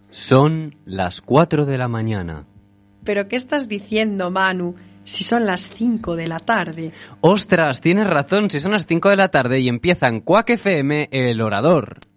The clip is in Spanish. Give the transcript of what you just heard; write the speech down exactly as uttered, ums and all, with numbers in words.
Son las cuatro de la mañana. ¿Pero qué estás diciendo, Manu? Si son las cinco de la tarde. ¡Ostras! Tienes razón, si son las cinco de la tarde y empieza en Quack F M El Orador.